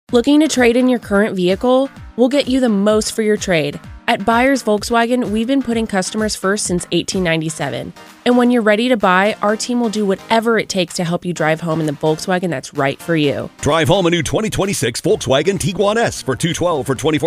Looking to trade in your current vehicle? We'll get you the most for your trade. At Buyers Volkswagen, we've been putting customers first since 1897. And when you're ready to buy, our team will do whatever it takes to help you drive home in the Volkswagen that's right for you. Drive home a new 2026 Volkswagen Tiguan S for $212 for 24